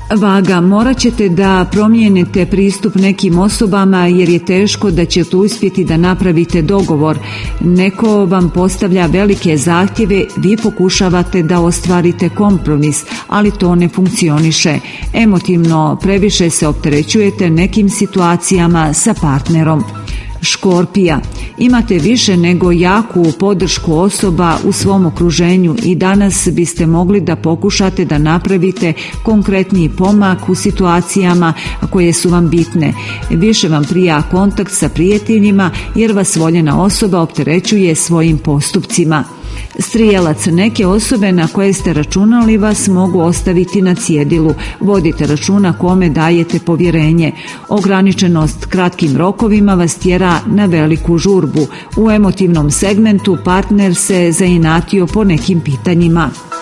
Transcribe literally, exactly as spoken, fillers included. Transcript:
Vaga, morat ćete da promijenite pristup nekim osobama jer je teško da ćete uspjeti da napravite dogovor. Neko vam postavlja velike zahtjeve, vi pokušavate da ostvarite kompromis, ali to ne funkcioniše. Emotivno previše se opterećujete nekim situacijama sa partnerom. Škorpija, imate više nego jaku podršku osoba u svom okruženju i danas biste mogli da pokušate da napravite konkretniji pomak u situacijama koje su vam bitne. Više vam prija kontakt sa prijateljima jer vas voljena osoba opterećuje svojim postupcima. Strijelac, neke osobe na koje ste računali vas mogu ostaviti na cjedilu. Vodite računa kome dajete povjerenje. Ograničenost kratkim rokovima vas tjera na veliku žurbu. U emotivnom segmentu partner se zainatio po nekim pitanjima.